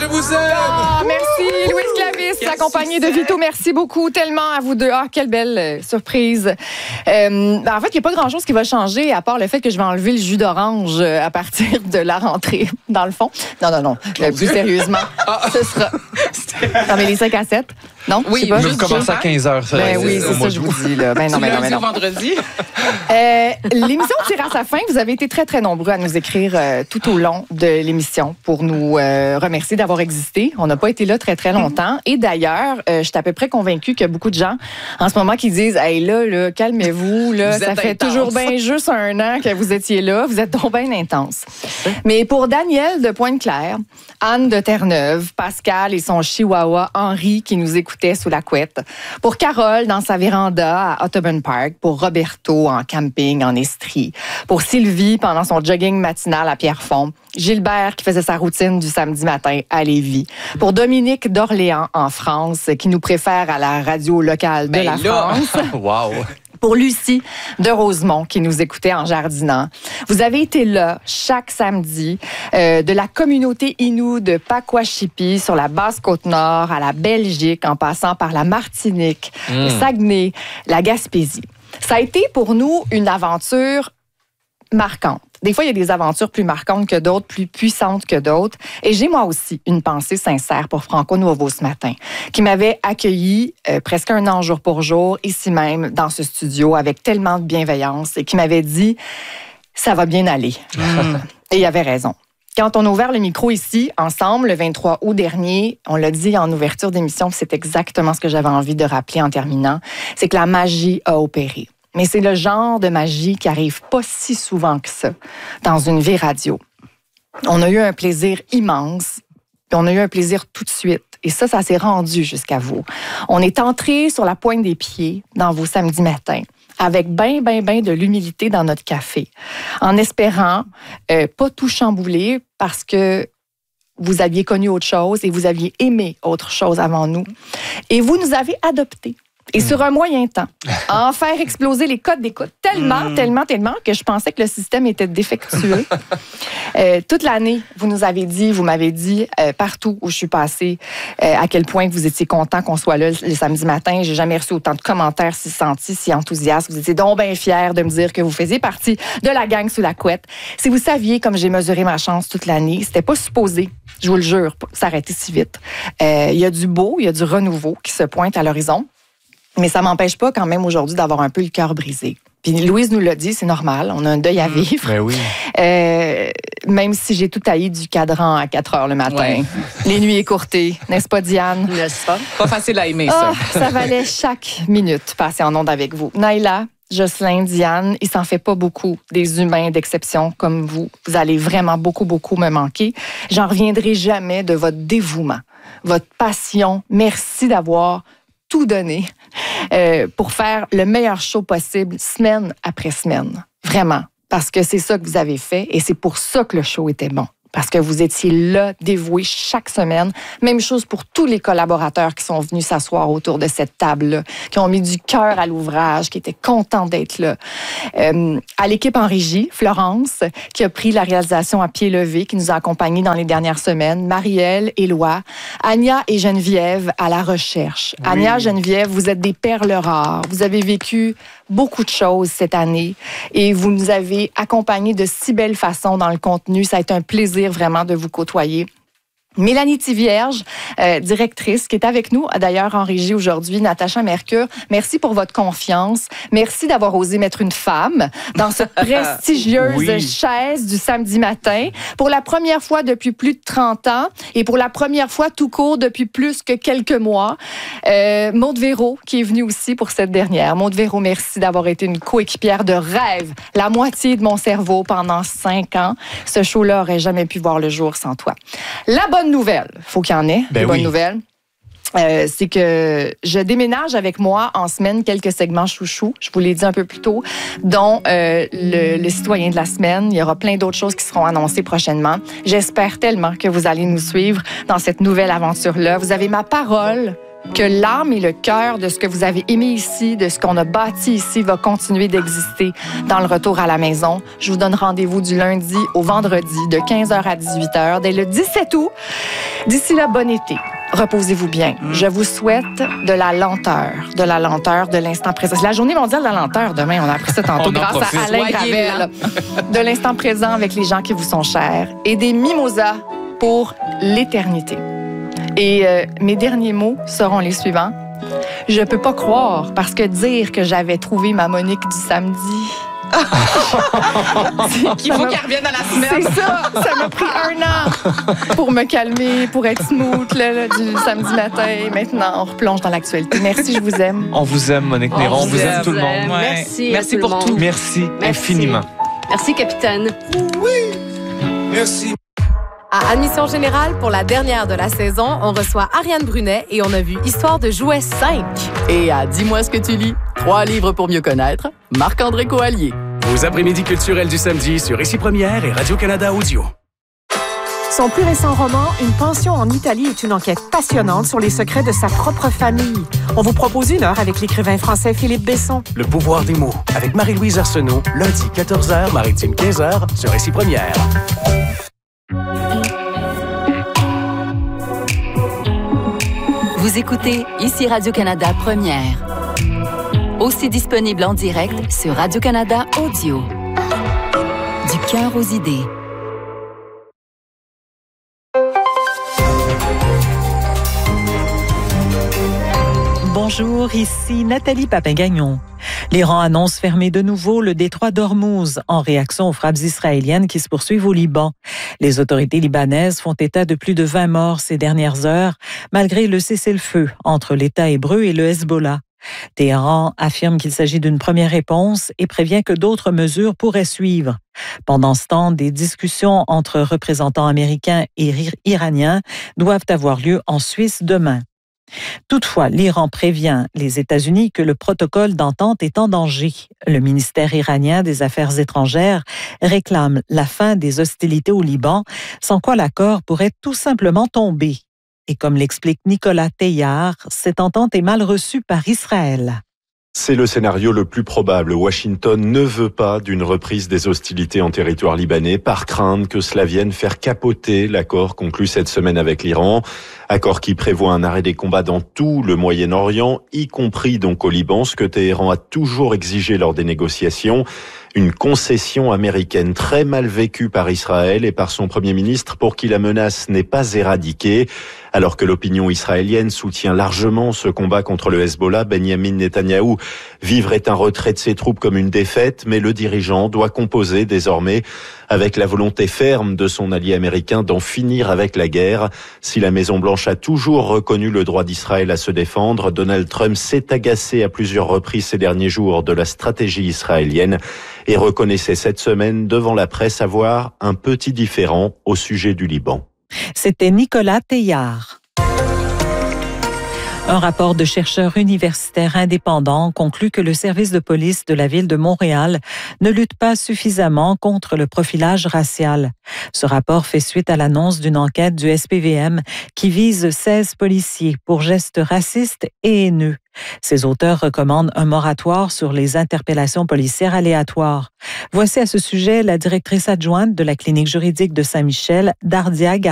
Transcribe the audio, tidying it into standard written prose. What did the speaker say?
vous aime! Oh, merci, Louise Clavis, accompagnée de Vito. Merci beaucoup tellement à vous deux. Ah, quelle belle surprise. En fait, il n'y a pas grand-chose qui va changer à part le fait que je vais enlever le jus d'orange à partir de la rentrée, dans le fond. Non. Plus sérieusement, ce sera... Non, mais les 5 à 7, non? Oui, je vais commencer à 15h. Ben oui, c'est ça, je vous dis. Là. Ben non. Vendredi. L'émission tire à sa fin. Vous avez été très, très nombreux à nous écrire tout au long de l'émission pour nous remercier d'avoir existé. On n'a pas été là très, très longtemps. Et d'ailleurs, je suis à peu près convaincue qu'il y a beaucoup de gens en ce moment qui disent « Hey, là, calmez-vous. Là, ça fait toujours bien juste 1 an que vous étiez là. Vous êtes donc bien intense. » Mais pour Daniel de Pointe-Claire, Anne de Terre-Neuve, Pascal et son chihuahua Henri qui nous écoutait sous la couette, pour Carole dans sa véranda à Audubon Park, pour Roberto en camping en Estrie, pour Sylvie pendant son jogging matinal à Pierrefonds, Gilbert qui faisait sa routine du samedi matin à Lévis, pour Dominique d'Orléans en France qui nous préfère à la radio locale de la France. Wow! Pour Lucie de Rosemont qui nous écoutait en jardinant. Vous avez été là chaque samedi de la communauté Innu de Pakwashipi sur la Basse-Côte-Nord à la Belgique en passant par la Martinique, le Saguenay, la Gaspésie. Ça a été pour nous une aventure marquante. Des fois, il y a des aventures plus marquantes que d'autres, plus puissantes que d'autres. Et j'ai moi aussi une pensée sincère pour Franco Nuovo ce matin, qui m'avait accueilli presque 1 an jour pour jour, ici même, dans ce studio, avec tellement de bienveillance, et qui m'avait dit « ça va bien aller ». Et il avait raison. Quand on a ouvert le micro ici, ensemble, le 23 août dernier, on l'a dit en ouverture d'émission, c'est exactement ce que j'avais envie de rappeler en terminant, c'est que la magie a opéré. Mais c'est le genre de magie qui arrive pas si souvent que ça dans une vie radio. On a eu un plaisir immense, puis on a eu un plaisir tout de suite. Et ça s'est rendu jusqu'à vous. On est entré sur la pointe des pieds dans vos samedis matins, avec ben de l'humilité dans notre café, en espérant pas tout chambouler parce que vous aviez connu autre chose et vous aviez aimé autre chose avant nous. Et vous nous avez adoptés. Et sur un moyen temps, à en faire exploser les codes d'écoute. Tellement que je pensais que le système était défectueux. Toute l'année, vous m'avez dit, partout où je suis passée, à quel point vous étiez content qu'on soit là le samedi matin. J'ai jamais reçu autant de commentaires si sentis, si enthousiastes. Vous étiez donc bien fiers de me dire que vous faisiez partie de la gang sous la couette. Si vous saviez comme j'ai mesuré ma chance toute l'année, c'était pas supposé, je vous le jure, s'arrêter si vite. Il y a du beau, il y a du renouveau qui se pointe à l'horizon. Mais ça m'empêche pas quand même aujourd'hui d'avoir un peu le cœur brisé. Puis Louise nous l'a dit, c'est normal, on a un deuil à vivre. Ben oui. Même si j'ai tout taillé du cadran à 4 heures le matin. Ouais. Les nuits écourtées, n'est-ce pas Diane? N'est-ce pas? Pas facile à aimer ça. Ça valait chaque minute passée en onde avec vous. Naïla, Jocelyn, Diane, il s'en fait pas beaucoup des humains d'exception comme vous. Vous allez vraiment beaucoup me manquer. J'en reviendrai jamais de votre dévouement, votre passion. Merci d'avoir tout donné pour faire le meilleur show possible semaine après semaine. Vraiment. Parce que c'est ça que vous avez fait et c'est pour ça que le show était bon. Parce que vous étiez là, dévoués chaque semaine. Même chose pour tous les collaborateurs qui sont venus s'asseoir autour de cette table-là, qui ont mis du cœur à l'ouvrage, qui étaient contents d'être là. À l'équipe en régie, Florence, qui a pris la réalisation à pied levé, qui nous a accompagnés dans les dernières semaines, Marielle, Éloi, Anya et Geneviève à la recherche. Oui. Anya, Geneviève, vous êtes des perles rares. Vous avez vécu beaucoup de choses cette année et vous nous avez accompagnés de si belle façon dans le contenu. Ça a été un plaisir vraiment de vous côtoyer. Mélanie Tivierge, directrice, qui est avec nous d'ailleurs en régie aujourd'hui, Natacha Mercure. Merci pour votre confiance. Merci d'avoir osé mettre une femme dans cette prestigieuse chaise du samedi matin. Pour la première fois depuis plus de 30 ans et pour la première fois tout court depuis plus que quelques mois. Maude Véro, qui est venue aussi pour cette dernière. Maude Véro, merci d'avoir été une coéquipière de rêve, la moitié de mon cerveau pendant 5 ans. Ce show-là aurait jamais pu voir le jour sans toi. La bonne nouvelle, faut qu'il y en ait, des bonnes nouvelles. C'est que je déménage avec moi en semaine quelques segments chouchous, je vous l'ai dit un peu plus tôt, dont le citoyen de la semaine. Il y aura plein d'autres choses qui seront annoncées prochainement. J'espère tellement que vous allez nous suivre dans cette nouvelle aventure-là. Vous avez ma parole que l'âme et le cœur de ce que vous avez aimé ici, de ce qu'on a bâti ici, va continuer d'exister dans le retour à la maison. Je vous donne rendez-vous du lundi au vendredi de 15h à 18h dès le 17 août. D'ici là, bon été. Reposez-vous bien. Je vous souhaite de la lenteur, de l'instant présent. C'est la journée mondiale de la lenteur demain. On a appris ça tantôt grâce à Alain Gravel. De l'instant présent avec les gens qui vous sont chers et des mimosas pour l'éternité. Et mes derniers mots seront les suivants. Je peux pas croire, parce que dire que j'avais trouvé ma Monique du samedi... Il faut qu'elle revienne à la semaine. C'est ça! Ça m'a pris 1 an pour me calmer, pour être smooth là, du samedi matin. Et maintenant, on replonge dans l'actualité. Merci, je vous aime. On vous aime, Monique Néron. On vous aime tout le monde. Ouais. Merci pour tout. Merci infiniment. Merci, capitaine. Oui, merci. À Admission Générale, pour la dernière de la saison, on reçoit Ariane Brunet et on a vu Histoire de jouets 5. Et à Dis-moi ce que tu lis, 3 livres pour mieux connaître, Marc-André Coallier. Vos après-midi culturels du samedi sur Ici Première et Radio-Canada Audio. Son plus récent roman, Une pension en Italie, est une enquête passionnante sur les secrets de sa propre famille. On vous propose 1 heure avec l'écrivain français Philippe Besson. Le pouvoir des mots avec Marie-Louise Arsenault, lundi 14h, maritime 15h sur Ici Première. Vous écoutez Ici Radio-Canada Première. Aussi disponible en direct sur Radio-Canada Audio. Du cœur aux idées. Bonjour, ici Nathalie Papin-Gagnon. L'Iran annonce fermer de nouveau le détroit d'Ormuz en réaction aux frappes israéliennes qui se poursuivent au Liban. Les autorités libanaises font état de plus de 20 morts ces dernières heures, malgré le cessez-le-feu entre l'État hébreu et le Hezbollah. Téhéran affirme qu'il s'agit d'une première réponse et prévient que d'autres mesures pourraient suivre. Pendant ce temps, des discussions entre représentants américains et iraniens doivent avoir lieu en Suisse demain. Toutefois, l'Iran prévient les États-Unis que le protocole d'entente est en danger. Le ministère iranien des Affaires étrangères réclame la fin des hostilités au Liban, sans quoi l'accord pourrait tout simplement tomber. Et comme l'explique Nicolas Teilhard, cette entente est mal reçue par Israël. C'est le scénario le plus probable. Washington ne veut pas d'une reprise des hostilités en territoire libanais par crainte que cela vienne faire capoter l'accord conclu cette semaine avec l'Iran. Accord qui prévoit un arrêt des combats dans tout le Moyen-Orient, y compris donc au Liban, ce que Téhéran a toujours exigé lors des négociations. Une concession américaine très mal vécue par Israël et par son Premier ministre pour qui la menace n'est pas éradiquée. Alors que l'opinion israélienne soutient largement ce combat contre le Hezbollah, Benyamin Netanyahou vivrait un retrait de ses troupes comme une défaite, mais le dirigeant doit composer désormais avec la volonté ferme de son allié américain d'en finir avec la guerre. Si la Maison-Blanche a toujours reconnu le droit d'Israël à se défendre, Donald Trump s'est agacé à plusieurs reprises ces derniers jours de la stratégie israélienne et reconnaissait cette semaine devant la presse avoir un petit différend au sujet du Liban. C'était Nicolas Teilhard. Un rapport de chercheurs universitaires indépendants conclut que le service de police de la ville de Montréal ne lutte pas suffisamment contre le profilage racial. Ce rapport fait suite à l'annonce d'une enquête du SPVM qui vise 16 policiers pour gestes racistes et haineux. Ses auteurs recommandent un moratoire sur les interpellations policières aléatoires. Voici à ce sujet la directrice adjointe de la clinique juridique de Saint-Michel, Dardia